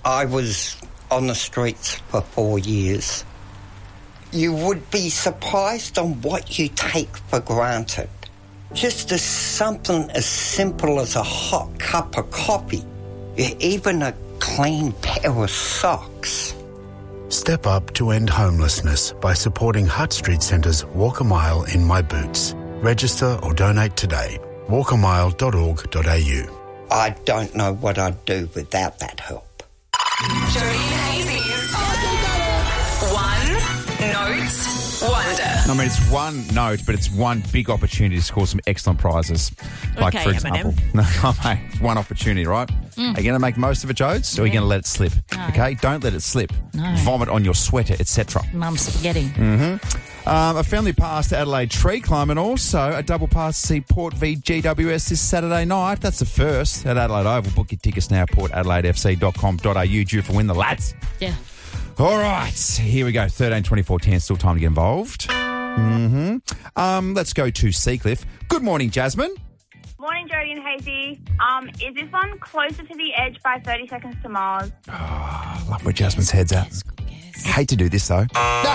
I was on the streets for 4 years. You would be surprised on what you take for granted. Just as something as simple as a hot cup of coffee, even a clean pair of socks. Step up to end homelessness by supporting Hutt Street Centre's Walk a Mile in My Boots. Register or donate today. walkamile.org.au. I don't know what I'd do without that help. Jody and Hazy's One Note Wonder. I mean, it's one note, but it's one big opportunity to score some excellent prizes. Like, Okay, for example, mate, it's one opportunity, right? Are you going to make most of it, Jodes, or are you going to let it slip? No. Okay, don't let it slip. No. Vomit on your sweater, etc. Mum's spaghetti. A family pass to Adelaide tree climb and also a double pass to see Port v GWS this Saturday night. That's the first at Adelaide Oval. Book your tickets now, portadelaidefc.com.au. Due for win the lads. Yeah. All right, here we go. 13 24 10. Still time to get involved. Let's go to Seacliff. Good morning, Jasmine. Morning, Jody and Hazy. Is this one closer to the edge by 30 seconds to Mars? I love where Jasmine's head's at. Hate to do this, though.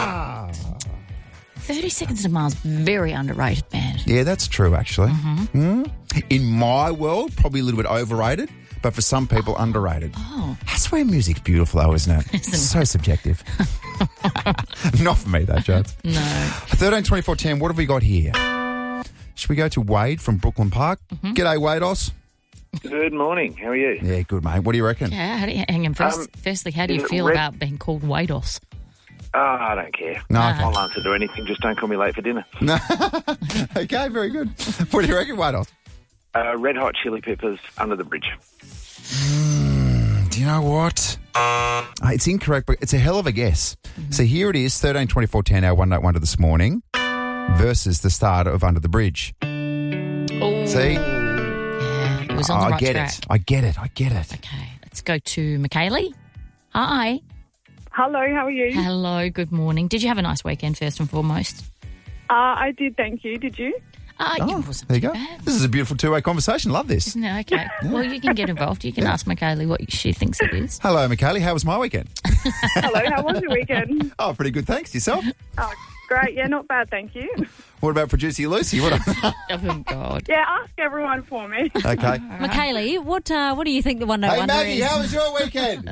30 Seconds to Mars, very underrated band. Yeah, that's true, actually. In my world, probably a little bit overrated, but for some people, underrated. Oh. That's where music's beautiful, though, isn't it? It's so subjective. Not for me, though, Jodes. No. 13 24 10, what have we got here? Should we go to Wade from Brooklyn Park? G'day, Wados. Good morning. How are you? Yeah, good, mate. What do you reckon? Yeah, hang on. Firstly, how do you is it feel red- about being called Wados? I don't care. No, I'll answer to anything. Just don't call me late for dinner. No. Okay, very good. What do you reckon, Wados? Red Hot Chili Peppers, Under the Bridge. Do you know what? It's incorrect, but it's a hell of a guess. So here it is, 13 24 10, our One Note Wonder this morning, versus the start of Under the Bridge. Oh. See? Yeah, it was on the right track. I get it. Okay, let's go to Michaeli. Hi. Hello, how are you? Hello, good morning. Did you have a nice weekend, first and foremost? I did, thank you. Did you? It wasn't There you too go. bad. This is a beautiful two-way conversation. Love this. Isn't it? Okay. Well, you can get involved. You can ask Michaeli what she thinks it is. Hello, Michaeli. How was my weekend? Hello, how was your weekend? Oh, pretty good. Thanks. Yourself? Oh, great. Yeah, not bad, thank you. What about producer Lucy? What? Oh, God. Yeah, ask everyone for me. Okay. Michaeli, what do you think the One Note Hey, Wonder Maggie, is? how was your weekend?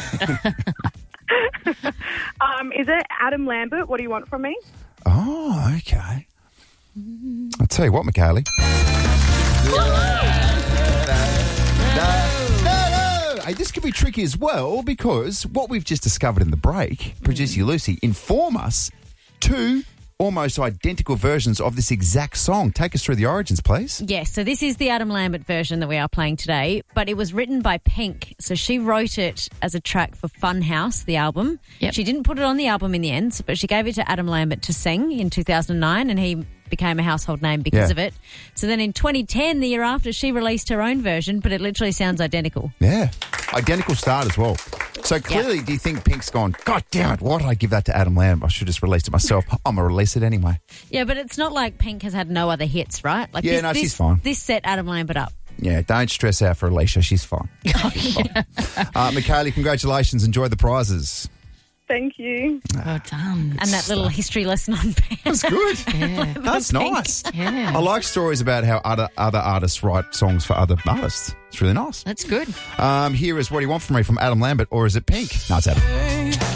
Is it Adam Lambert? What do you want from me? Oh, okay. I'll tell you what, Michaeli. No. Hey, this could be tricky as well because what we've just discovered in the break, producer Lucy, inform us two almost identical versions of this exact song. Take us through the origins, please. Yes, so this is the Adam Lambert version that we are playing today, but it was written by Pink. So she wrote it as a track for Funhouse, the album. Yep. She didn't put it on the album in the end, but she gave it to Adam Lambert to sing in 2009, and he became a household name because Yeah. of it. So then in 2010, the year after, she released her own version, but it literally sounds identical. Yeah. Identical start as well. So clearly, do you think Pink's gone, God damn it, why did I give that to Adam Lambert? I should have just released it myself. I'm going to release it anyway. Yeah, but it's not like Pink has had no other hits, right? Like Yeah, no, she's fine. This set Adam Lambert up. Yeah, don't stress out for Alicia. She's fine. Michaeli, congratulations. Enjoy the prizes. Thank you. Well done. And that little history lesson on band. That's good. Yeah. That's nice. Yeah. I like stories about how other artists write songs for other artists. It's really nice. That's good. Here is What Do You Want From Me from Adam Lambert, or is it Pink? No, it's Adam.